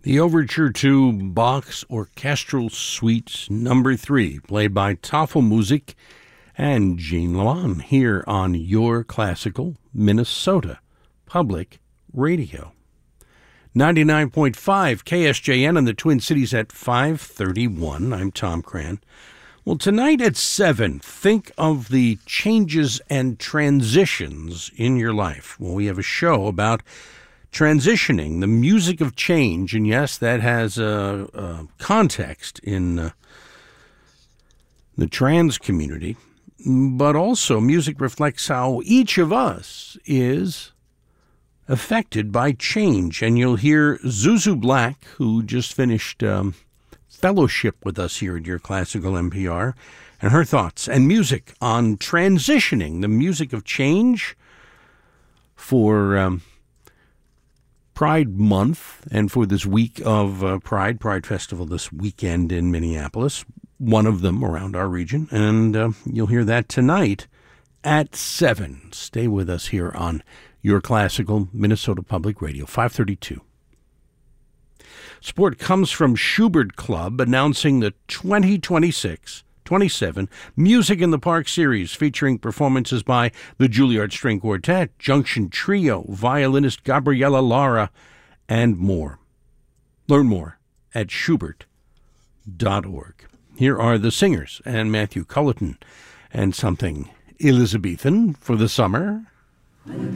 The Overture to Bach's Orchestral Suite Number 3, played by Tafelmusik and Gene Lamont here on Your Classical Minnesota Public Radio. 99.5 KSJN in the Twin Cities at 5:31. I'm Tom Cran. Well, tonight at 7, think of the changes and transitions in your life. Well, we have a show about transitioning, the music of change, and yes, that has a context in the trans community, but also music reflects how each of us is affected by change. And you'll hear Zuzu Black, who just finished fellowship with us here at Your Classical NPR, and her thoughts and music on transitioning, the music of change for Pride Month and for this week of Pride Festival this weekend in Minneapolis, one of them around our region. And you'll hear that tonight at 7. Stay with us here on Your Classical Minnesota Public Radio, 532. Support comes from Schubert Club, announcing the 2026-27 Music in the Park series, featuring performances by the Juilliard String Quartet, Junction Trio, violinist Gabriella Lara, and more. Learn more at schubert.org. Here are the singers and Matthew Culleton and something Elizabethan for the summer.